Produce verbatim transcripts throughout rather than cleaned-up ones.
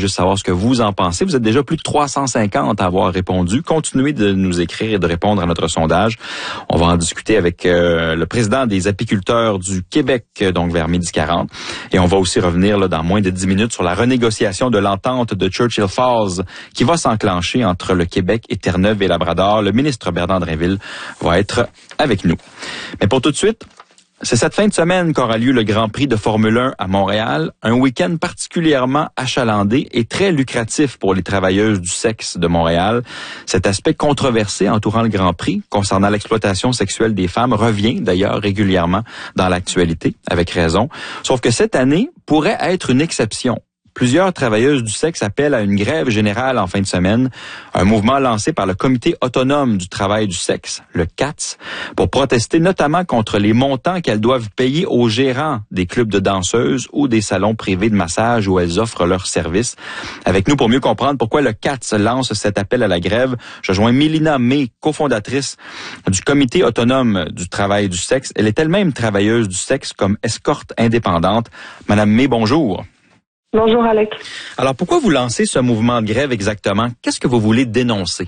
juste savoir ce que vous en pensez. Vous êtes déjà plus de trois cent cinquante à avoir répondu. Continuez de nous écrire et de répondre à notre sondage. On va en discuter avec euh, le président des apiculteurs du Québec, donc vers midi quarante. Et on va aussi revenir là, dans moins de dix minutes sur la renégociation de l'entente de Churchill Falls qui va s'enclencher entre le Québec et Terre-Neuve et Labrador. Le ministre Bernard Drinville va être avec nous. Mais pour tout de suite, c'est cette fin de semaine qu'aura lieu le Grand Prix de Formule un à Montréal, un week-end particulièrement achalandé et très lucratif pour les travailleuses du sexe de Montréal. Cet aspect controversé entourant le Grand Prix concernant l'exploitation sexuelle des femmes revient d'ailleurs régulièrement dans l'actualité, avec raison. Sauf que cette année pourrait être une exception. Plusieurs travailleuses du sexe appellent à une grève générale en fin de semaine, un mouvement lancé par le Comité autonome du travail du sexe, le C A T S, pour protester notamment contre les montants qu'elles doivent payer aux gérants des clubs de danseuses ou des salons privés de massage où elles offrent leurs services. Avec nous pour mieux comprendre pourquoi le C A T S lance cet appel à la grève, je joins Mélina May, cofondatrice du Comité autonome du travail du sexe. Elle est elle-même travailleuse du sexe comme escorte indépendante. Madame May, bonjour. Bonjour, Alec. Alors, pourquoi vous lancez ce mouvement de grève exactement? Qu'est-ce que vous voulez dénoncer?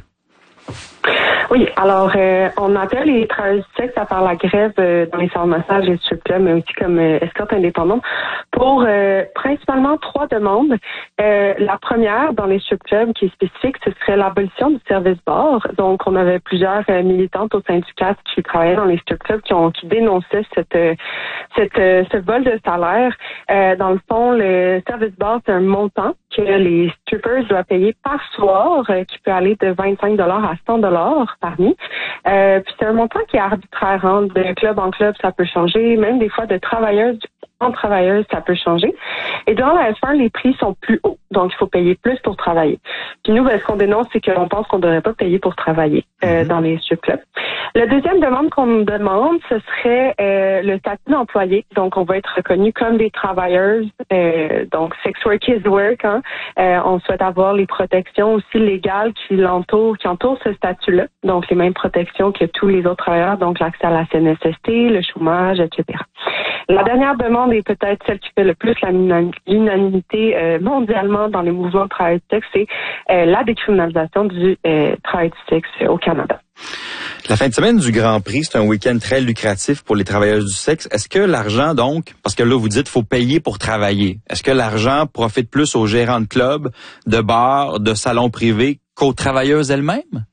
Oui, alors, euh, on appelle les travailleurs du sexe à faire la grève euh, dans les salles de massage et strip clubs, mais aussi comme euh, escorte indépendante, pour euh, principalement trois demandes. Euh, la première, dans les strip clubs, qui est spécifique, ce serait l'abolition du service bar. Donc, on avait plusieurs euh, militantes au sein du C A T qui travaillaient dans les strip clubs qui, ont, qui dénonçaient cette, euh, cette, euh, ce vol de salaire. Euh, dans le fond, le service bar, c'est un montant que les strippers doivent payer par soir, euh, qui peut aller de vingt-cinq dollars à cent dollars par nuit. Euh, puis c'est un montant qui est arbitraire, hein. De club en club, ça peut changer. Même des fois, de travailleuse en travailleuse, ça peut changer. Et dans la F un, les prix sont plus hauts. Donc, il faut payer plus pour travailler. Puis nous, ben, ce qu'on dénonce, c'est qu'on pense qu'on ne devrait pas payer pour travailler euh, mm-hmm. dans les strip clubs. La deuxième demande qu'on nous demande, ce serait euh, le statut d'employé. Donc, on va être reconnu comme des travailleuses. Euh, donc, sex work is work. Hein. Euh, on souhaite avoir les protections aussi légales qui l'entourent, qui entourent ce statut-là. Donc, les mêmes protections que tous les autres travailleurs. Donc, l'accès à la C N S S T, le chômage, et cetera. La dernière demande est peut-être celle qui fait le plus l'unanimité euh, mondialement dans les mouvements de travail du sexe, c'est euh, la décriminalisation du euh, travail du sexe au Canada. La fin de semaine du Grand Prix, c'est un week-end très lucratif pour les travailleuses du sexe. Est-ce que l'argent, donc, parce que là, vous dites qu'il faut payer pour travailler, est-ce que l'argent profite plus aux gérants de clubs, de bars, de salons privés qu'aux travailleuses elles-mêmes?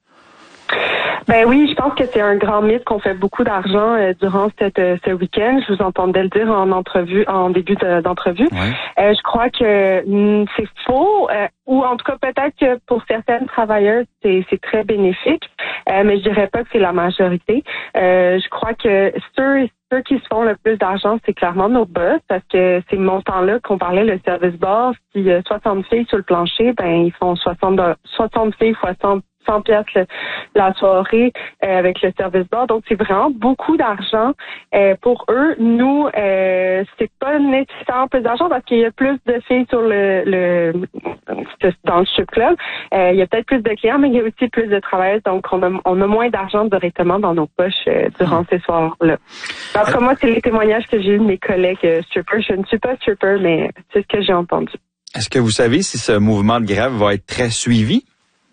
Ben oui, je pense que c'est un grand mythe qu'on fait beaucoup d'argent euh, durant cette, euh, ce week-end. Je vous entendais le dire en entrevue, en début de, d'entrevue. Ouais. Euh, je crois que mm, c'est faux, euh, ou en tout cas peut-être que pour certaines travailleuses c'est, c'est très bénéfique, euh, mais je dirais pas que c'est la majorité. Euh, je crois que ceux ceux qui se font le plus d'argent, c'est clairement nos boss, parce que ces montants-là qu'on parlait, le service bar, s'il y a soixante filles sur le plancher, ben ils font soixante, soixante filles fois cent cent piastres le, la soirée euh, avec le service bar. Donc, c'est vraiment beaucoup d'argent euh, pour eux. Nous, euh, c'est pas nécessairement plus d'argent parce qu'il y a plus de filles sur le, le dans le strip club. Euh, il y a peut-être plus de clients, mais il y a aussi plus de travail. Donc, on a, on a moins d'argent directement dans nos poches euh, durant ces soirs-là. En tout cas, moi, c'est les témoignages que j'ai eu de mes collègues euh, strippers. Je ne suis pas stripper, mais c'est ce que j'ai entendu. Est-ce que vous savez si ce mouvement de grève va être très suivi?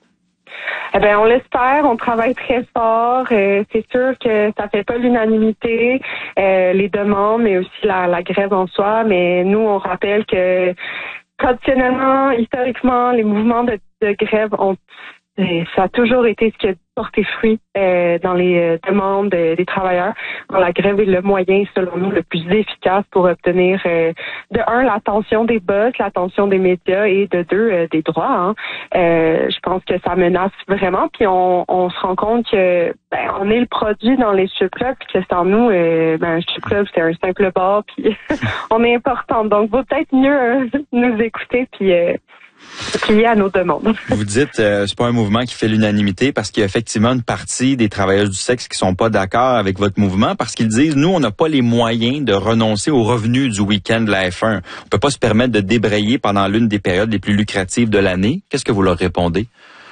Eh ben, on l'espère, on travaille très fort. Euh, c'est sûr que ça fait pas l'unanimité, euh, les demandes, mais aussi la, la grève en soi. Mais nous, on rappelle que traditionnellement, historiquement, les mouvements de, de grève ont ça a toujours été ce qui a porté fruit euh, dans les euh, demandes euh, des travailleurs. Alors, la grève est le moyen, selon nous, le plus efficace pour obtenir, euh, de un, l'attention des boss, l'attention des médias et de deux, euh, des droits. Hein. Euh, je pense que ça menace vraiment. Puis on, on se rend compte que ben, on est le produit dans les strip clubs, puis que sans nous, euh, ben, un strip club, c'est un simple bar, puis on est important. Donc, vaut peut-être mieux euh, nous écouter, puis euh, plier à nos demandes. Vous dites euh, c'est pas un mouvement qui fait l'unanimité parce qu'il y a effectivement une partie des travailleurs du sexe qui sont pas d'accord avec votre mouvement parce qu'ils disent nous on n'a pas les moyens de renoncer aux revenus du week-end de la F un. On peut pas se permettre de débrayer pendant l'une des périodes les plus lucratives de l'année. Qu'est-ce que vous leur répondez?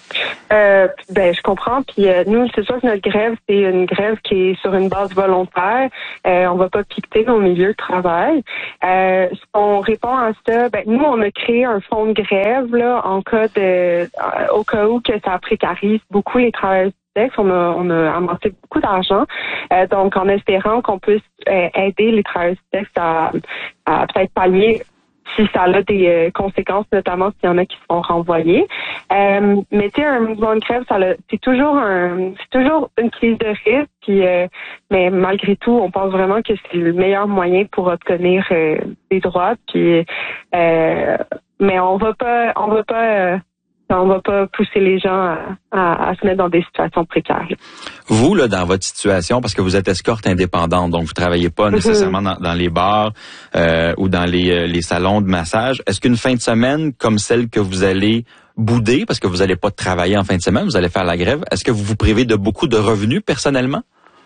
Euh, ben, je comprends. Puis euh, nous, c'est sûr que notre grève, c'est une grève qui est sur une base volontaire. Euh, on va pas piqueter nos milieux de travail. Euh, ce qu'on répond à ça, ben nous, on a créé un fonds de grève là en cas de, euh, au cas où que ça précarise beaucoup les travailleurs du sexe. On a, on a amassé beaucoup d'argent. Euh, donc, en espérant qu'on puisse euh, aider les travailleurs du sexe à, à peut-être pallier si ça a des euh, conséquences, notamment s'il y en a qui seront renvoyés. Euh, mais tu sais, un mouvement de grève, ça c'est toujours un, c'est toujours une prise de risque. Puis, euh, mais malgré tout, on pense vraiment que c'est le meilleur moyen pour obtenir euh, des droits. Puis, euh, mais on va pas, on va pas. Euh, On va pas pousser les gens à, à, à se mettre dans des situations précaires. Vous, là, dans votre situation, parce que vous êtes escorte indépendante, donc vous travaillez pas nécessairement dans, dans les bars euh, ou dans les, les salons de massage, est-ce qu'une fin de semaine comme celle que vous allez bouder, parce que vous n'allez pas travailler en fin de semaine, vous allez faire la grève, est-ce que vous vous privez de beaucoup de revenus personnellement?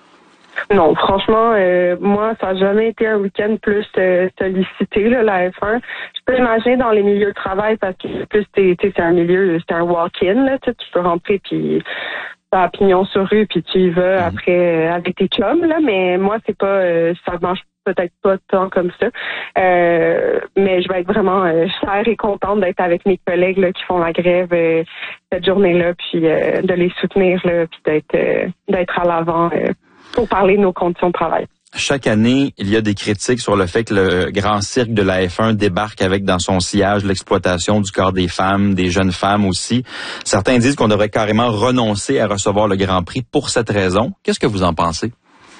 Non, franchement, euh, moi, ça n'a jamais été un week-end plus euh, sollicité, là, la F un. Je peux imaginer dans les milieux de travail parce que plus t'es, t'es, c'est un milieu, c'est un walk-in, là, tu peux rentrer puis t'as pignon sur rue puis tu y vas mmh. après euh, avec tes chums, là, mais moi, c'est pas, euh, ça marche peut-être pas tant comme ça. Euh, mais je vais être vraiment euh, fière et contente d'être avec mes collègues là, qui font la grève euh, cette journée-là, puis euh, de les soutenir, là, puis d'être, euh, d'être à l'avant euh, pour parler de nos conditions de travail. Chaque année, il y a des critiques sur le fait que le grand cirque de la F un débarque avec dans son sillage l'exploitation du corps des femmes, des jeunes femmes aussi. Certains disent qu'on devrait carrément renoncer à recevoir le Grand Prix pour cette raison. Qu'est-ce que vous en pensez?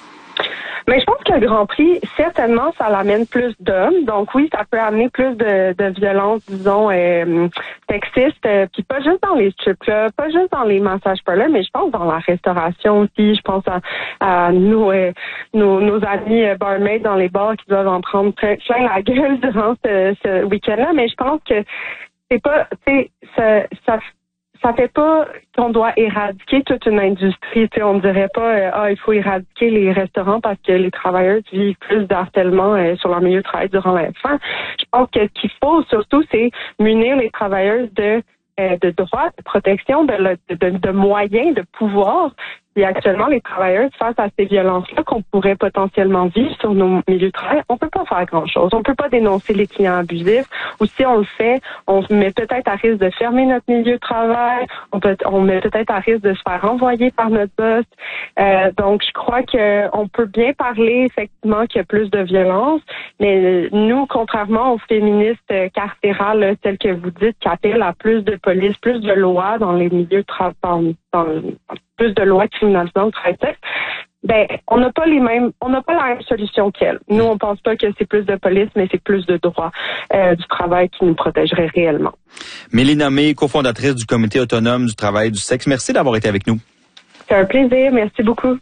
Mais je pense que le Grand Prix, certainement, ça l'amène plus d'hommes. Donc oui, ça peut amener plus de, de violence, disons, euh, sexistes. Euh, puis pas juste dans les strip clubs, pas juste dans les massages parleurs, mais je pense dans la restauration aussi. Je pense à, à nos, euh, nos, nos amis euh, barmaids dans les bars qui doivent en prendre plein, plein la gueule durant ce, ce week-end-là. Mais je pense que c'est pas, tu sais, ça, ça ça fait pas qu'on doit éradiquer toute une industrie. Tu sais, on dirait pas euh, ah il faut éradiquer les restaurants parce que les travailleurs vivent plus d'harcèlement euh, sur leur milieu de travail durant la fin. Je pense que ce qu'il faut surtout, c'est munir les travailleurs de euh, de droits, de protection, de, de, de, de moyens, de pouvoir. Et actuellement, les travailleurs, face à ces violences-là qu'on pourrait potentiellement vivre sur nos milieux de travail, on peut pas faire grand-chose. On peut pas dénoncer les clients abusifs. Ou si on le fait, on met peut-être à risque de fermer notre milieu de travail. On peut, on met peut-être à risque de se faire renvoyer par notre boss. Euh, donc, je crois que on peut bien parler effectivement qu'il y a plus de violence, mais nous, contrairement aux féministes carcérales, telles que vous dites, qui appellent à plus de police, plus de lois dans les milieux de travail, dans, dans, plus de lois criminalisant le travail sexe, ben on n'a pas les mêmes, on n'a pas la même solution qu'elle. Nous, on pense pas que c'est plus de police, mais c'est plus de droits euh, du travail qui nous protégerait réellement. Mélina May, cofondatrice du Comité autonome du travail du sexe, merci d'avoir été avec nous. C'est un plaisir, merci beaucoup.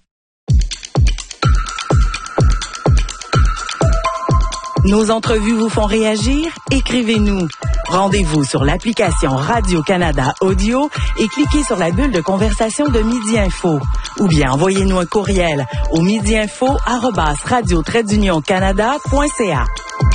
Nos entrevues vous font réagir? Écrivez-nous. Rendez-vous sur l'application Radio-Canada Audio et cliquez sur la bulle de conversation de Midi Info. Ou bien envoyez-nous un courriel au midiinfo arobase radio trait d'union canada point c a.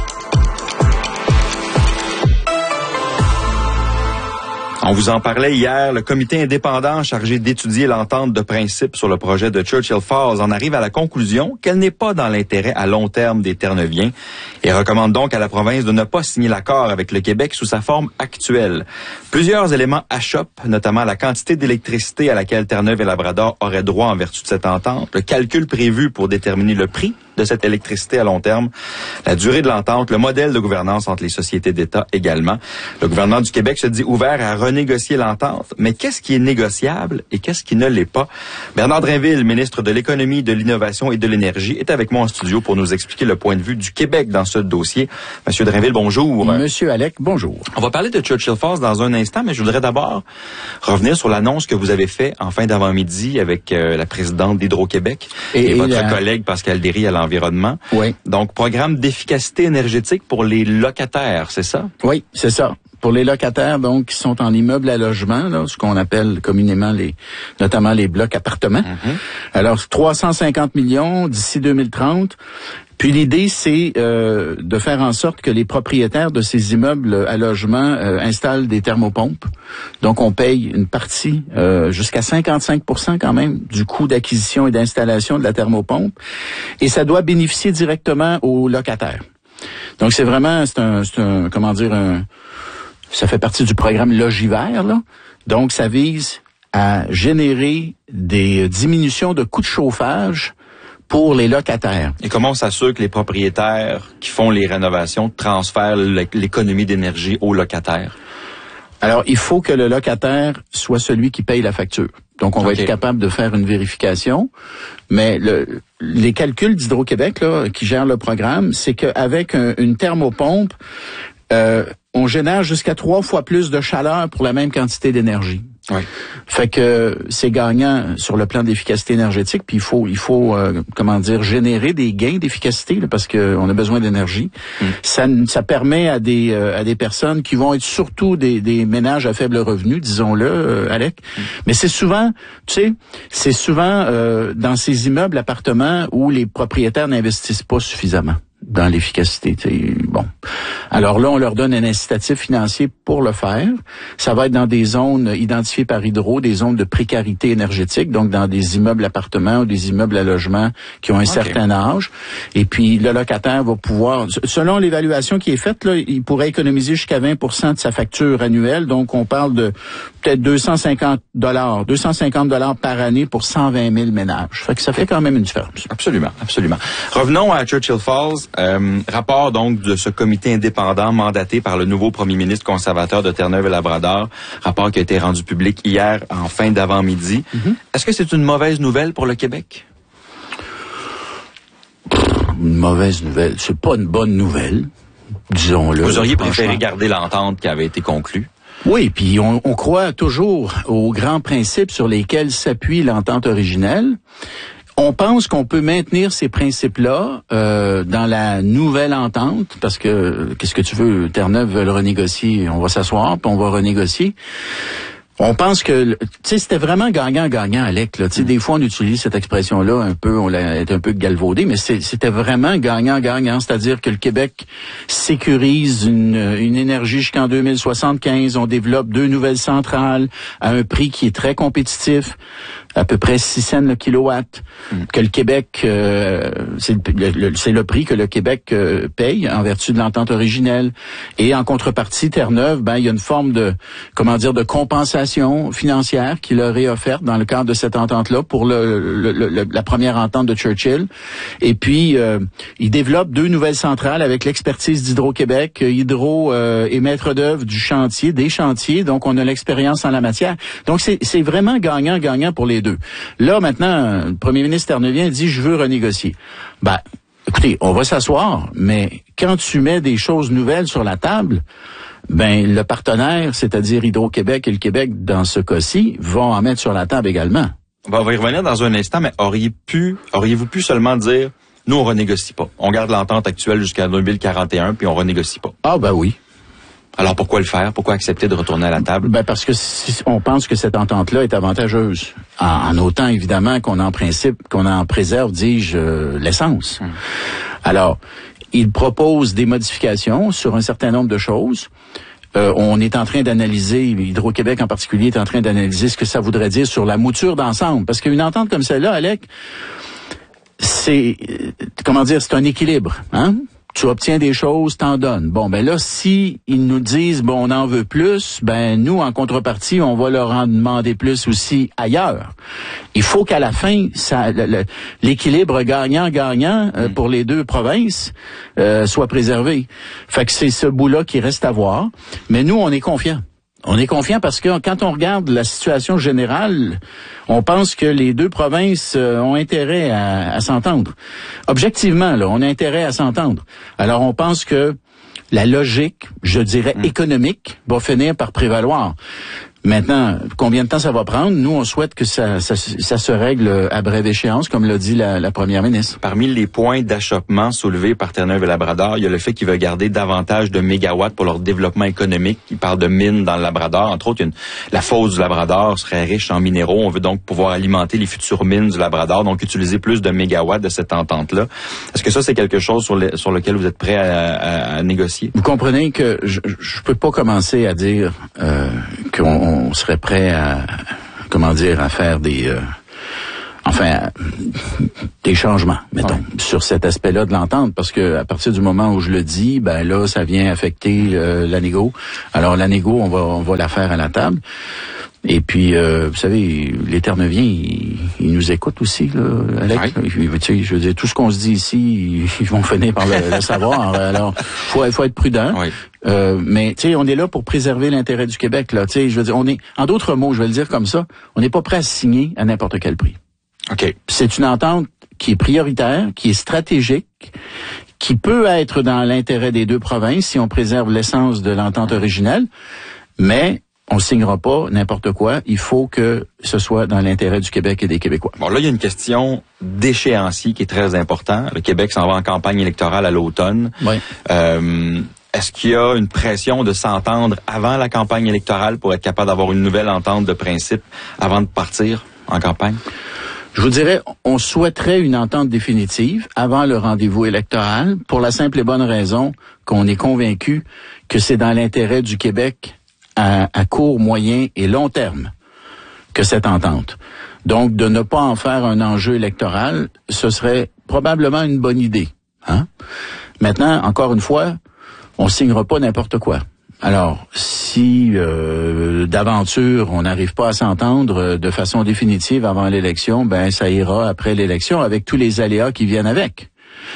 On vous en parlait hier, le comité indépendant chargé d'étudier l'entente de principe sur le projet de Churchill Falls en arrive à la conclusion qu'elle n'est pas dans l'intérêt à long terme des Terre-Neuviens et recommande donc à la province de ne pas signer l'accord avec le Québec sous sa forme actuelle. Plusieurs éléments achoppent, notamment la quantité d'électricité à laquelle Terre-Neuve et Labrador auraient droit en vertu de cette entente, le calcul prévu pour déterminer le prix de cette électricité à long terme, la durée de l'entente, le modèle de gouvernance entre les sociétés d'État également. Le gouvernement du Québec se dit ouvert à renégocier l'entente, mais qu'est-ce qui est négociable et qu'est-ce qui ne l'est pas? Bernard Drinville, ministre de l'Économie, de l'Innovation et de l'Énergie, est avec moi en studio pour nous expliquer le point de vue du Québec dans ce dossier. Monsieur Drinville, bonjour. Monsieur Alec, bonjour. On va parler de Churchill Falls dans un instant, mais je voudrais d'abord revenir sur l'annonce que vous avez faite en fin d'avant-midi avec euh, la présidente d'Hydro-Québec et, et, et votre la... collègue Pascal Derry à l'environnement. Oui. Donc, programme d'efficacité énergétique pour les locataires, c'est ça? Oui, c'est ça. Pour les locataires, donc, qui sont en immeuble à logement, là, ce qu'on appelle communément les, notamment les blocs appartements. Mm-hmm. Alors, trois cent cinquante millions d'ici deux mille trente. Puis l'idée, c'est euh, de faire en sorte que les propriétaires de ces immeubles à logement euh, installent des thermopompes. Donc, on paye une partie, euh, jusqu'à cinquante-cinq pour cent quand même, du coût d'acquisition et d'installation de la thermopompe. Et ça doit bénéficier directement aux locataires. Donc, c'est vraiment, c'est un, c'est un, comment dire, un, ça fait partie du programme Logivert, là. Donc, ça vise à générer des diminutions de coûts de chauffage pour les locataires. Et comment on s'assure que les propriétaires qui font les rénovations transfèrent l'économie d'énergie aux locataires? Alors, il faut que le locataire soit celui qui paye la facture. Donc, on va okay. être capable de faire une vérification. Mais le, les calculs d'Hydro-Québec, là, qui gèrent le programme, c'est qu'avec un, une thermopompe, euh, on génère jusqu'à trois fois plus de chaleur pour la même quantité d'énergie. Oui. Fait que c'est gagnant sur le plan d'efficacité énergétique, puis il faut il faut euh, comment dire générer des gains d'efficacité là, parce que on a besoin d'énergie. Mm. Ça ça permet à des euh, à des personnes qui vont être surtout des des ménages à faible revenu, disons-le, euh, Alec. Mm. Mais c'est souvent, tu sais, c'est souvent euh, dans ces immeubles appartements où les propriétaires n'investissent pas suffisamment dans l'efficacité. T'sais. Bon. Alors là, on leur donne un incitatif financier pour le faire. Ça va être dans des zones identifiées par Hydro, des zones de précarité énergétique, donc dans des immeubles appartements ou des immeubles à logement qui ont un okay. certain âge. Et puis, le locataire va pouvoir, selon l'évaluation qui est faite, là, il pourrait économiser jusqu'à vingt pour cent de sa facture annuelle. Donc, on parle de peut-être deux cent cinquante dollars, deux cent cinquante dollars par année pour cent vingt mille ménages. Fait que ça fait quand même une différence. Absolument, absolument. Revenons à Churchill Falls. Euh, rapport donc de ce comité indépendant mandaté par le nouveau premier ministre conservateur de Terre-Neuve et Labrador. Rapport qui a été rendu public hier en fin d'avant-midi. Mm-hmm. Est-ce que c'est une mauvaise nouvelle pour le Québec? Une mauvaise nouvelle. C'est pas une bonne nouvelle, disons-le. Vous auriez préféré garder l'entente qui avait été conclue? Oui, puis on, on croit toujours aux grands principes sur lesquels s'appuie l'entente originelle. On pense qu'on peut maintenir ces principes-là euh, dans la nouvelle entente, parce que, qu'est-ce que tu veux, Terre-Neuve veut le renégocier, on va s'asseoir, puis on va renégocier. On pense que, tu sais, c'était vraiment gagnant-gagnant, Alec. Là. Tu sais, mm. des fois, on utilise cette expression-là un peu, on l'a été un peu galvaudé, mais c'est, c'était vraiment gagnant-gagnant, c'est-à-dire que le Québec sécurise une, une énergie jusqu'en deux mille soixante-quinze. On développe deux nouvelles centrales à un prix qui est très compétitif, à peu près six cents le kilowatt, mm. que le Québec, euh, c'est, le, le, c'est le prix que le Québec euh, paye en vertu de l'entente originelle. Et en contrepartie, Terre-Neuve, ben, il y a une forme de, comment dire, de compensation financière qui leur est offerte dans le cadre de cette entente-là pour le, le, le, la première entente de Churchill. Et puis, euh, ils développent deux nouvelles centrales avec l'expertise d'Hydro-Québec. Hydro euh, est maître d'œuvre du chantier, des chantiers, donc on a l'expérience en la matière. Donc, c'est, c'est vraiment gagnant-gagnant pour les deux. Là, maintenant, le premier ministre terneuvien dit « je veux renégocier ». Ben, écoutez, on va s'asseoir, mais quand tu mets des choses nouvelles sur la table, ben le partenaire, c'est-à-dire Hydro-Québec et le Québec, dans ce cas-ci, vont en mettre sur la table également. On va y revenir dans un instant, mais auriez pu, auriez-vous pu seulement dire, nous, on renégocie pas. On garde l'entente actuelle jusqu'à deux mille quarante et un, puis on renégocie pas. Ah, ben oui. Alors, pourquoi le faire? Pourquoi accepter de retourner à la table? Ben, parce que si on pense que cette entente-là est avantageuse. En, en autant, évidemment, qu'on en principe, qu'on en préserve, dis-je, euh, l'essence. Hum. Alors, il propose des modifications sur un certain nombre de choses. Euh, on est en train d'analyser, Hydro-Québec en particulier est en train d'analyser ce que ça voudrait dire sur la mouture d'ensemble. Parce qu'une entente comme celle-là, Alec, c'est, comment dire, c'est un équilibre, hein? Tu obtiens des choses, t'en donnes. Bon, ben là, si ils nous disent, bon, on en veut plus, ben nous, en contrepartie, on va leur en demander plus aussi ailleurs. Il faut qu'à la fin, ça, le, le, l'équilibre gagnant-gagnant euh, pour les deux provinces euh, soit préservé. Fait que c'est ce bout-là qui reste à voir. Mais nous, on est confiants. On est confiant parce que quand on regarde la situation générale, on pense que les deux provinces euh, ont intérêt à, à s'entendre. Objectivement, là, on a intérêt à s'entendre. Alors, on pense que la logique, je dirais économique, va finir par prévaloir. Maintenant, combien de temps ça va prendre? Nous, on souhaite que ça, ça, ça se règle à brève échéance, comme l'a dit la, la première ministre. Parmi les points d'achoppement soulevés par Terre-Neuve et Labrador, il y a le fait qu'ils veulent garder davantage de mégawatts pour leur développement économique. Ils parlent de mines dans le Labrador. Entre autres, une, la fosse du Labrador serait riche en minéraux. On veut donc pouvoir alimenter les futures mines du Labrador, donc utiliser plus de mégawatts de cette entente-là. Est-ce que ça, c'est quelque chose sur, le, sur lequel vous êtes prêt à, à, à négocier? Vous comprenez que je ne peux pas commencer à dire euh, qu'on on serait prêt à, comment dire, à faire des, euh, enfin, des changements, mettons, ouais. sur cet aspect-là de l'entente, parce que à partir du moment où je le dis, ben là, ça vient affecter euh, la négo. Alors la négo, on va, on va la faire à la table. Et puis, euh, vous savez, les Terre-Neuviens, ils, ils nous écoutent aussi, là, Alex. Oui. Tu sais, je veux dire, tout ce qu'on se dit ici, ils vont finir par le, le savoir. Alors, faut, faut être prudent. Oui. Euh, mais tu sais, on est là pour préserver l'intérêt du Québec. Là, tu sais, je veux dire, on est, en d'autres mots, je vais le dire comme ça, on n'est pas prêt à signer à n'importe quel prix. Ok. C'est une entente qui est prioritaire, qui est stratégique, qui peut être dans l'intérêt des deux provinces si on préserve l'essence de l'entente originelle, mais on signera pas n'importe quoi. Il faut que ce soit dans l'intérêt du Québec et des Québécois. Bon, là, il y a une question d'échéancier qui est très importante. Le Québec s'en va en campagne électorale à l'automne. Oui. Euh, est-ce qu'il y a une pression de s'entendre avant la campagne électorale pour être capable d'avoir une nouvelle entente de principe avant de partir en campagne? Je vous dirais, on souhaiterait une entente définitive avant le rendez-vous électoral pour la simple et bonne raison qu'on est convaincu que c'est dans l'intérêt du Québec À, à court, moyen et long terme que cette entente. Donc, de ne pas en faire un enjeu électoral, ce serait probablement une bonne idée. Hein? Maintenant, encore une fois, on signera pas n'importe quoi. Alors, si euh, d'aventure on n'arrive pas à s'entendre de façon définitive avant l'élection, ben ça ira après l'élection avec tous les aléas qui viennent avec.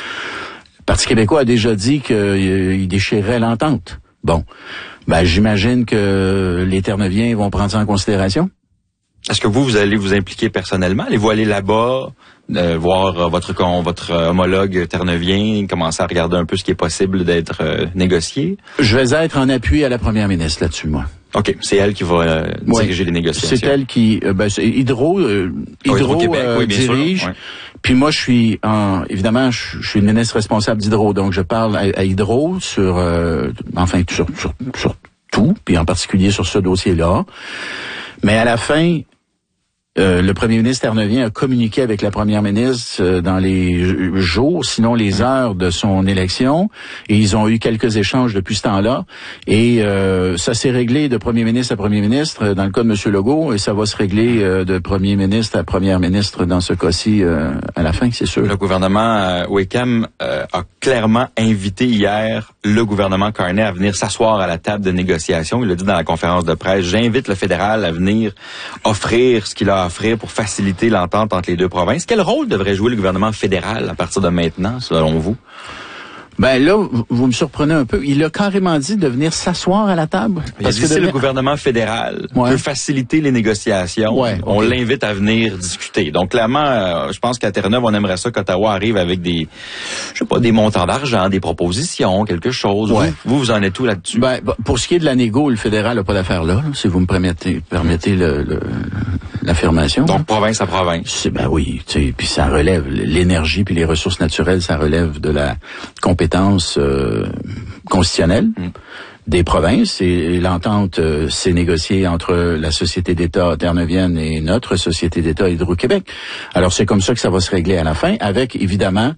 Le Parti québécois a déjà dit qu'il euh, déchirerait l'entente. Bon. Ben, j'imagine que les Terre-Neuviens vont prendre ça en considération. Est-ce que vous, vous allez vous impliquer personnellement? Allez-vous aller là-bas, euh, voir euh, votre votre homologue Terre-Neuvien, commencer à regarder un peu ce qui est possible d'être euh, négocié? Je vais être en appui à la première ministre là-dessus, moi. OK, c'est elle qui va euh, diriger oui, les négociations. C'est elle qui... Euh, ben, c'est Hydro, euh, Hydro oh, Hydro-Québec, euh, oui, bien dirige. sûr. Ouais. Puis moi, je suis, en, évidemment, je, je suis le ministre responsable d'Hydro, donc je parle à, à Hydro sur... Euh, enfin, sur, sur, sur tout, puis en particulier sur ce dossier-là. Mais à la fin... Euh, le premier ministre Terre-Neuvien a communiqué avec la première ministre euh, dans les jours, sinon les heures de son élection, et ils ont eu quelques échanges depuis ce temps-là. Et euh, ça s'est réglé de premier ministre à premier ministre dans le cas de M. Legault, et ça va se régler euh, de premier ministre à première ministre dans ce cas-ci euh, à la fin, c'est sûr. Le gouvernement euh, Wickham euh, a clairement invité hier le gouvernement Carney à venir s'asseoir à la table de négociation. Il l'a dit dans la conférence de presse. J'invite le fédéral à venir offrir ce qu'il a à offrir pour faciliter l'entente entre les deux provinces. Quel rôle devrait jouer le gouvernement fédéral à partir de maintenant, selon vous? Ben là, vous me surprenez un peu. Il a carrément dit de venir s'asseoir à la table. Il a dit que si le gouvernement fédéral ouais. peut faciliter les négociations, ouais, okay. on l'invite à venir discuter. Donc clairement, euh, je pense qu'à Terre-Neuve, on aimerait ça qu'Ottawa arrive avec des, je sais pas, des montants d'argent, des propositions, quelque chose. Ouais. Vous, vous en êtes où là-dessus? Ben, pour ce qui est de la négo, le fédéral n'a pas d'affaire là, là, si vous me permettez, permettez le, le, l'affirmation. Donc province à province. C'est, ben oui, tu sais, puis ça relève l'énergie puis les ressources naturelles, ça relève de la compétence Euh, constitutionnelle mmh. des provinces, et l'entente euh, s'est négociée entre la Société d'État Terre-Neuvienne et notre Société d'État Hydro-Québec. Alors c'est comme ça que ça va se régler à la fin, avec évidemment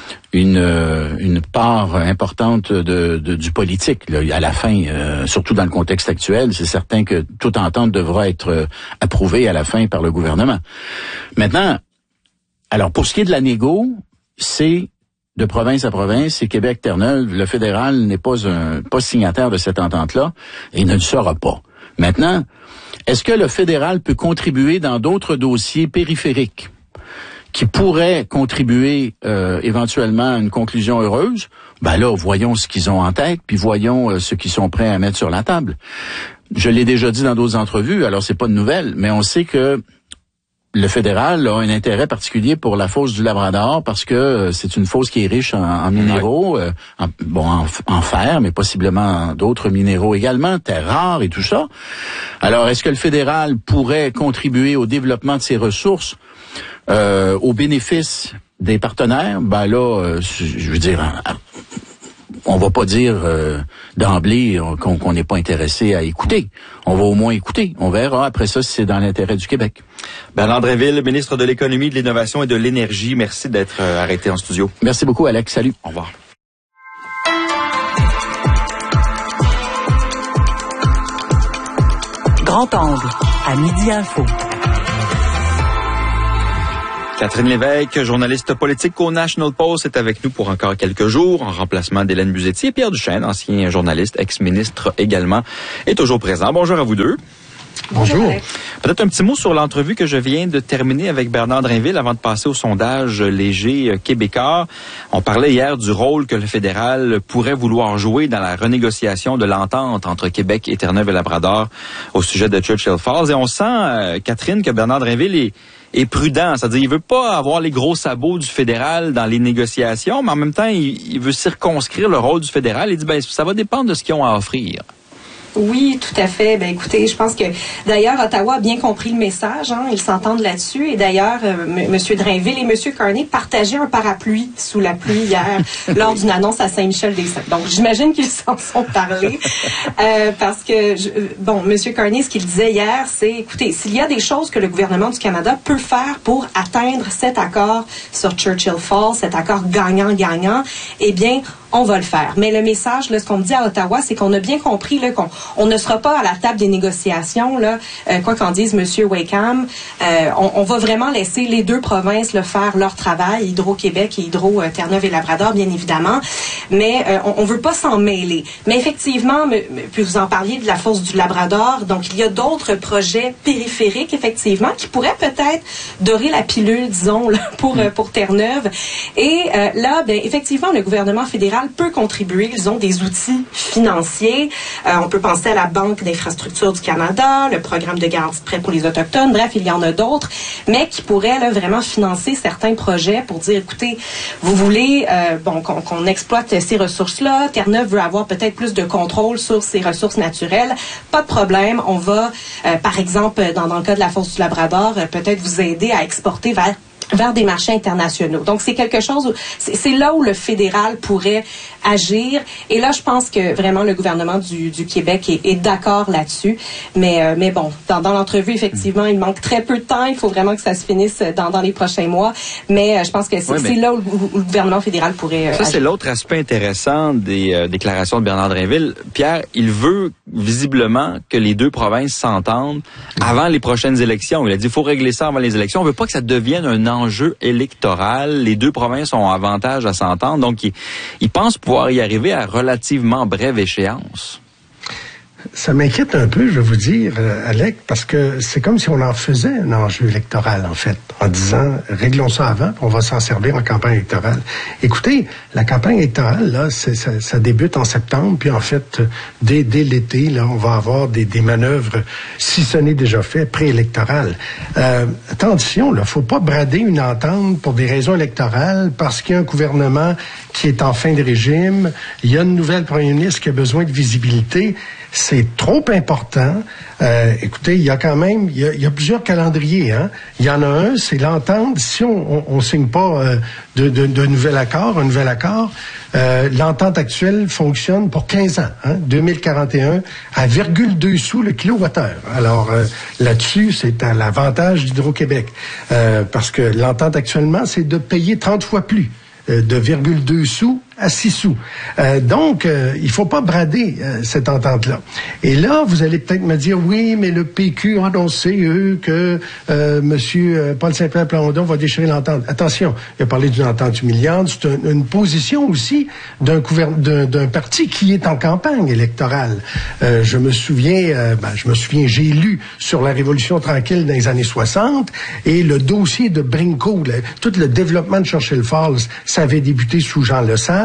une euh, une part importante de, de du politique là, à la fin, euh, surtout dans le contexte actuel. C'est certain que toute entente devra être euh, approuvée à la fin par le gouvernement. Maintenant, alors pour ce qui est de la négo, c'est de province à province, c'est Québec, Terre-Neuve. Le fédéral n'est pas un pas signataire de cette entente-là et ne le sera pas. Maintenant, est-ce que le fédéral peut contribuer dans d'autres dossiers périphériques qui pourraient contribuer euh, éventuellement à une conclusion heureuse? Ben là, voyons ce qu'ils ont en tête, puis voyons euh, ce qu'ils sont prêts à mettre sur la table. Je l'ai déjà dit dans d'autres entrevues, alors c'est pas de nouvelle, mais on sait que le fédéral a un intérêt particulier pour la fosse du Labrador parce que c'est une fosse qui est riche en, en minéraux, euh, en, bon, en, en fer, mais possiblement d'autres minéraux également, terres rares et tout ça. Alors, est-ce que le fédéral pourrait contribuer au développement de ces ressources euh, au bénéfice des partenaires? Ben là, euh, je veux dire, on va pas dire euh, d'emblée qu'on qu'on n'est pas intéressé à écouter. On va au moins écouter. On verra après ça si c'est dans l'intérêt du Québec. Bernard Drinville, ministre de l'Économie, de l'Innovation et de l'Énergie, merci d'être euh, arrêté en studio. Merci beaucoup, Alex. Salut. Au revoir. Grand angle, à Midi Info. Catherine Lévesque, journaliste politique au National Post, est avec nous pour encore quelques jours en remplacement d'Hélène Buzetti. Et Pierre Duchesne, ancien journaliste, ex-ministre également, est toujours présent. Bonjour à vous deux. Bonjour. Peut-être un petit mot sur l'entrevue que je viens de terminer avec Bernard Drinville avant de passer au sondage léger québécois. On parlait hier du rôle que le fédéral pourrait vouloir jouer dans la renégociation de l'entente entre Québec et Terre-Neuve et Labrador au sujet de Churchill Falls. Et on sent, euh, Catherine, que Bernard Drinville est est prudent, c'est-à-dire il veut pas avoir les gros sabots du fédéral dans les négociations, mais en même temps, il, il veut circonscrire le rôle du fédéral. Il dit, ben ça va dépendre de ce qu'ils ont à offrir. Oui, tout à fait. Ben écoutez, je pense que d'ailleurs Ottawa a bien compris le message. Hein, ils s'entendent là-dessus. Et d'ailleurs, euh, M. Drinville et M. Carney partageaient un parapluie sous la pluie hier lors d'une annonce à Saint-Michel-des-Saints. Donc, j'imagine qu'ils s'en sont parlé euh, parce que je, bon, M. Carney, ce qu'il disait hier, c'est, écoutez, s'il y a des choses que le gouvernement du Canada peut faire pour atteindre cet accord sur Churchill Falls, cet accord gagnant-gagnant, eh bien, on va le faire. Mais le message, là, ce qu'on me dit à Ottawa, c'est qu'on a bien compris là, qu'on on ne sera pas à la table des négociations, là, euh, quoi qu'en dise M. Wakeham. Euh, on, on va vraiment laisser les deux provinces là, faire leur travail, Hydro-Québec et Hydro-Terre-Neuve et Labrador, bien évidemment. Mais euh, on ne veut pas s'en mêler. Mais effectivement, me, me, puis vous en parliez de la fosse du Labrador, donc il y a d'autres projets périphériques, effectivement, qui pourraient peut-être dorer la pilule, disons, là, pour, euh, pour Terre-Neuve. Et euh, là, ben, effectivement, le gouvernement fédéral peut contribuer. Ils ont des outils financiers. Euh, on peut penser à la Banque d'infrastructure du Canada, le programme de garantie de prêt pour les Autochtones. Bref, il y en a d'autres, mais qui pourraient là, vraiment financer certains projets pour dire, écoutez, vous voulez euh, bon qu'on, qu'on exploite ces ressources-là. Terre-Neuve veut avoir peut-être plus de contrôle sur ces ressources naturelles. Pas de problème. On va, euh, par exemple, dans, dans le cas de la fosse du Labrador, euh, peut-être vous aider à exporter vers vers des marchés internationaux. Donc, c'est quelque chose, où, c'est, c'est là où le fédéral pourrait agir. Et là, je pense que vraiment le gouvernement du, du Québec est, est d'accord là-dessus. Mais, euh, mais bon, dans, dans l'entrevue, effectivement, il manque très peu de temps. Il faut vraiment que ça se finisse dans, dans les prochains mois. Mais euh, je pense que c'est, oui, c'est là où le, où le gouvernement fédéral pourrait euh, Ça, agir. C'est l'autre aspect intéressant des euh, déclarations de Bernard Drinville. Pierre, il veut visiblement que les deux provinces s'entendent avant les prochaines élections. Il a dit, il faut régler ça avant les élections. On veut pas que ça devienne un enjeu électoral. Les deux provinces ont avantage à s'entendre. Donc, il, il pense pouvoir y arriver à relativement brève échéance. Ça m'inquiète un peu, je vais vous dire, euh, Alec, parce que c'est comme si on en faisait un enjeu électoral, en fait, en disant, réglons ça avant, puis on va s'en servir en campagne électorale. Écoutez, la campagne électorale, là, c'est, ça, ça débute en septembre, puis en fait, dès, dès l'été, là, on va avoir des, des manœuvres, si ce n'est déjà fait, préélectorales. Euh, attention, là, faut pas brader une entente pour des raisons électorales, parce qu'il y a un gouvernement qui est en fin de régime, il y a une nouvelle premier ministre qui a besoin de visibilité. C'est trop important. Euh, écoutez, il y a quand même, il y a, il y a plusieurs calendriers. Hein. Il y en a un, c'est l'entente. Si on, on, on signe pas euh, de, de, de nouvel accord, un nouvel accord, euh, l'entente actuelle fonctionne pour quinze ans, hein, deux mille quarante et un, à virgule deux sous le kilowattheure. Alors euh, là-dessus, c'est à l'avantage d'Hydro-Québec, euh, parce que l'entente actuellement, c'est de payer trente fois plus, euh, de virgule deux sous à six sous. Euh, donc, euh, il faut pas brader euh, cette entente-là. Et là, vous allez peut-être me dire, oui, mais le P Q a annoncé, eux, que euh, M. Paul Saint-Pierre Plamondon va déchirer l'entente. Attention, il a parlé d'une entente humiliante. C'est un, une position aussi d'un, gouvern- d'un, d'un parti qui est en campagne électorale. Euh, je me souviens, euh, ben, je me souviens, j'ai lu sur la Révolution tranquille dans les années soixante, et le dossier de Brinko, le, tout le développement de Churchill Falls, ça avait débuté sous Jean Lesage.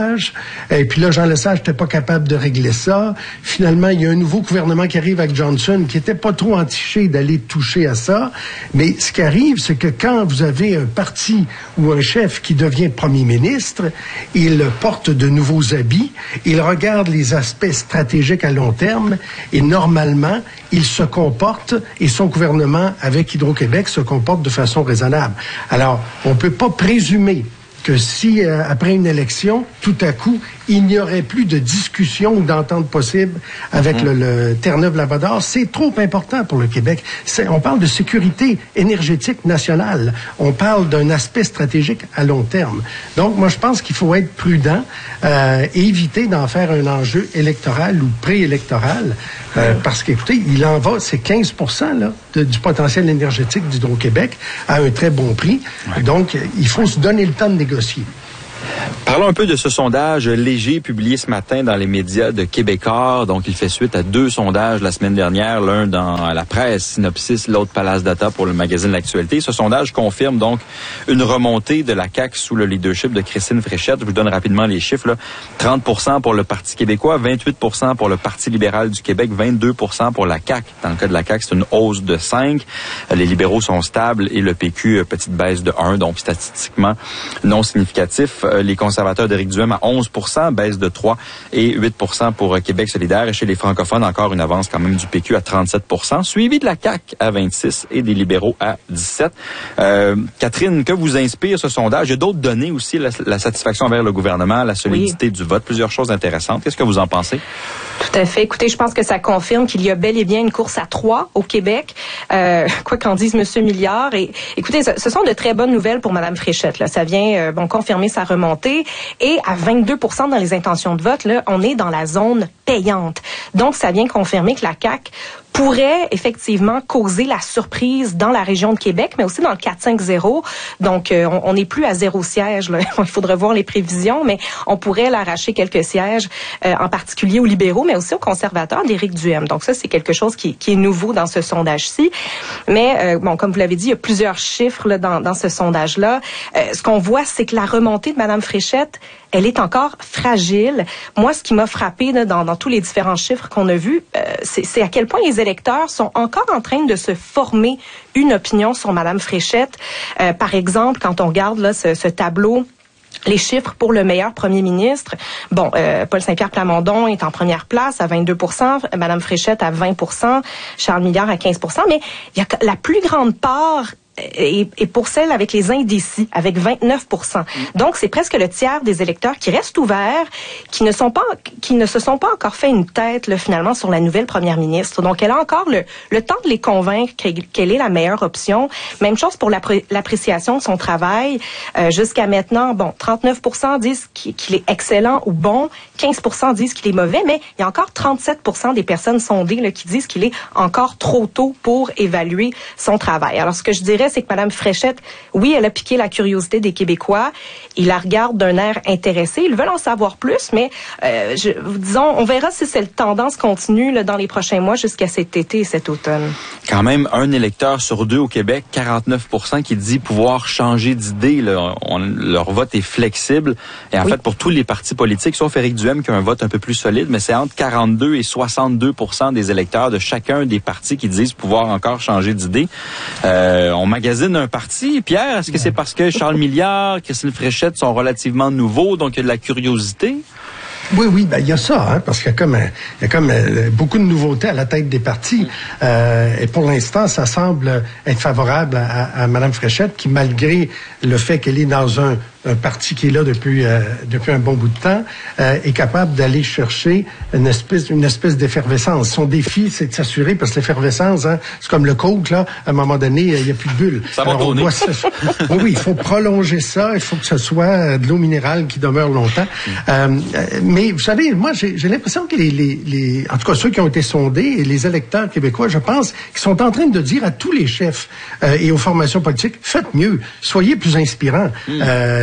Lesage. Et puis là, Jean Lesage n'était pas capable de régler ça. Finalement, il y a un nouveau gouvernement qui arrive avec Johnson qui était pas trop entiché d'aller toucher à ça. Mais ce qui arrive, c'est que quand vous avez un parti ou un chef qui devient premier ministre, il porte de nouveaux habits, il regarde les aspects stratégiques à long terme et normalement, il se comporte et son gouvernement avec Hydro-Québec se comporte de façon raisonnable. Alors, on peut pas présumer que si, euh, après une élection, tout à coup, il n'y aurait plus de discussion ou d'entente possible avec mmh. le, le Terre-Neuve-Labrador, c'est trop important pour le Québec. C'est, on parle de sécurité énergétique nationale. On parle d'un aspect stratégique à long terme. Donc, moi, je pense qu'il faut être prudent euh, et éviter d'en faire un enjeu électoral ou préélectoral. Euh, parce qu'écoutez, il en va, c'est quinze pour cent là, de, du potentiel énergétique d'Hydro-Québec à un très bon prix. Ouais. Donc, il faut se donner le temps de négocier. Parlons un peu de ce sondage léger publié ce matin dans les médias de Québécois. Donc, il fait suite à deux sondages la semaine dernière, l'un dans la presse, Synopsis, l'autre Palace Data pour le magazine L'Actualité. Ce sondage confirme donc une remontée de la C A Q sous le leadership de Christine Fréchette. Je vous donne rapidement les chiffres. Là. trente pour cent pour le Parti québécois, vingt-huit pour cent pour le Parti libéral du Québec, vingt-deux pour cent pour la C A Q. Dans le cas de la C A Q, c'est une hausse de cinq. Les libéraux sont stables et le P Q, petite baisse de un, donc statistiquement non significatif. Les conservateurs d'Éric Duhem à onze pour cent, baisse de trois, et huit pour cent pour Québec solidaire. Et chez les francophones, encore une avance quand même du P Q à trente-sept pour cent, suivi de la C A Q à vingt-six et des libéraux à dix-sept. Euh, Catherine, que vous inspire ce sondage? Il y a d'autres données aussi, la, la satisfaction envers le gouvernement, la solidité oui. du vote, plusieurs choses intéressantes. Qu'est-ce que vous en pensez? Tout à fait. Écoutez, je pense que ça confirme qu'il y a bel et bien une course à trois au Québec, euh, quoi qu'en dise Monsieur Milliard. Et écoutez, ce, ce sont de très bonnes nouvelles pour Madame Fréchette. Là. Ça vient euh, bon confirmer sa remontée. Et à vingt-deux pour cent dans les intentions de vote, là, on est dans la zone payante. Donc, ça vient confirmer que la C A Q pourrait effectivement causer la surprise dans la région de Québec, mais aussi dans le quatre cinq zéro. Donc, euh, on n'est plus à zéro siège. Là. Il faudrait voir les prévisions, mais on pourrait l'arracher quelques sièges, euh, en particulier aux libéraux, mais aussi aux conservateurs d'Éric Duhem. Donc, ça, c'est quelque chose qui, qui est nouveau dans ce sondage-ci. Mais, euh, bon, comme vous l'avez dit, il y a plusieurs chiffres là, dans, dans ce sondage-là. Euh, ce qu'on voit, c'est que la remontée de Mme Fréchette, elle est encore fragile. Moi, ce qui m'a frappé là, dans, dans tous les différents chiffres qu'on a vus, euh, c'est, c'est à quel point les électeurs sont encore en train de se former une opinion sur Mme Fréchette. Euh, par exemple, quand on regarde là, ce, ce tableau, les chiffres pour le meilleur premier ministre. Bon, euh, Paul Saint-Pierre Plamondon est en première place à vingt-deux pour cent, Mme Fréchette à vingt pour cent, Charles Milliard à quinze pour cent, mais il y a la plus grande part et, et pour celle avec les indécis, avec vingt-neuf pour cent. Donc, c'est presque le tiers des électeurs qui restent ouverts, qui ne sont pas, qui ne se sont pas encore fait une tête, là, finalement, sur la nouvelle première ministre. Donc, elle a encore le, le temps de les convaincre qu'elle est la meilleure option. Même chose pour l'appré- l'appréciation de son travail. Euh, jusqu'à maintenant, bon, trente-neuf pour cent disent qu'il est excellent ou bon, quinze pour cent disent qu'il est mauvais, mais il y a encore trente-sept pour cent des personnes sondées, là, qui disent qu'il est encore trop tôt pour évaluer son travail. Alors, ce que je dirais, c'est que Mme Fréchette, oui, elle a piqué la curiosité des Québécois. Ils la regardent d'un air intéressé. Ils veulent en savoir plus, mais euh, je, disons, on verra si cette tendance continue là, dans les prochains mois jusqu'à cet été et cet automne. Quand même, un électeur sur deux au Québec, quarante-neuf pour cent qui dit pouvoir changer d'idée. Là. On, leur vote est flexible. Et en oui. fait, pour tous les partis politiques, sauf Éric Duhem qui a un vote un peu plus solide, mais c'est entre quarante-deux et soixante-deux pour cent des électeurs de chacun des partis qui disent pouvoir encore changer d'idée. Euh, on magasine un parti. Pierre, est-ce que c'est parce que Charles Milliard, Christine Fréchette sont relativement nouveaux, donc il y a de la curiosité? Oui, oui, ben il y a ça, hein, parce qu'il y a comme, il y a comme euh, beaucoup de nouveautés à la tête des partis. Euh, et pour l'instant, ça semble être favorable à, à Mme Fréchette, qui, malgré le fait qu'elle est dans un, un parti qui est là depuis euh, depuis un bon bout de temps, euh, est capable d'aller chercher une espèce une espèce d'effervescence. Son défi, c'est de s'assurer, parce que l'effervescence, hein, c'est comme le coke, là, à un moment donné, il n'y a plus de bulles. Ça va tourner. Oui, oui, il faut prolonger ça, il faut que ce soit de l'eau minérale qui demeure longtemps. Euh, mais vous savez, moi, j'ai, j'ai l'impression que les, les, les, en tout cas ceux qui ont été sondés et les électeurs québécois, je pense, qu'ils sont en train de dire à tous les chefs euh, et aux formations politiques, faites mieux, soyez plus inspirants. Mm. Euh,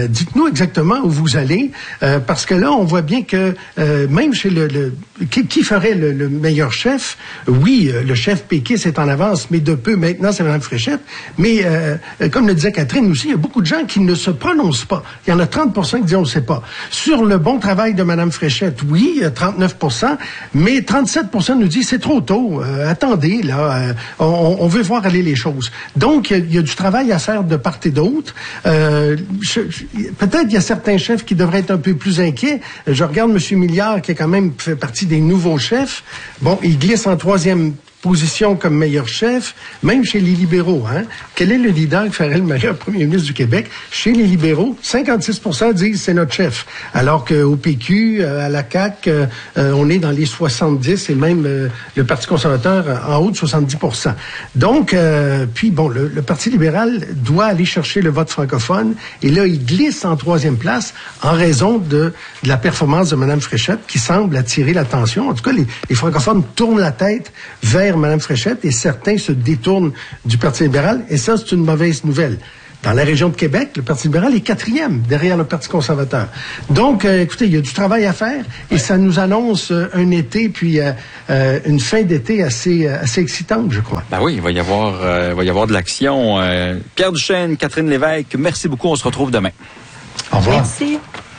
dites-nous exactement où vous allez, euh, parce que là, on voit bien que euh, même chez le... le qui, qui ferait le, le meilleur chef? Oui, le chef péquiste est en avance, mais de peu. Maintenant, c'est Mme Fréchette. Mais euh, comme le disait Catherine aussi, il y a beaucoup de gens qui ne se prononcent pas. Il y en a trente pour cent qui disent on ne sait pas. Sur le bon travail de Mme Fréchette, oui, trente-neuf pour cent, mais trente-sept pour cent nous disent c'est trop tôt. Euh, attendez, là, euh, on, on veut voir aller les choses. Donc, il y, y a du travail à faire de part et d'autre. Euh, je, je, peut-être il y a certains chefs qui devraient être un peu plus inquiets. Je regarde M. Milliard, qui a quand même fait partie des nouveaux chefs. Bon, il glisse en troisième position comme meilleur chef, même chez les libéraux. Hein? Quel est le leader qui ferait le meilleur premier ministre du Québec? Chez les libéraux, cinquante-six pour cent disent c'est notre chef. Alors qu'au P Q, à la C A Q, euh, on est dans les soixante-dix et même euh, le Parti conservateur en haut de soixante-dix pour cent. Donc, euh, puis bon, le, le Parti libéral doit aller chercher le vote francophone et là, il glisse en troisième place en raison de, de la performance de Mme Fréchette qui semble attirer l'attention. En tout cas, les, les francophones tournent la tête vers Mme Fréchette et certains se détournent du Parti libéral et ça, c'est une mauvaise nouvelle. Dans la région de Québec, le Parti libéral est quatrième derrière le Parti conservateur. Donc, euh, écoutez, il y a du travail à faire et ça nous annonce euh, un été puis euh, euh, une fin d'été assez euh, assez excitante, je crois. Ben oui, il va y avoir euh, il va y avoir de l'action. Euh, Pierre Duchesne, Catherine Lévesque, merci beaucoup. On se retrouve demain. Au revoir. Merci.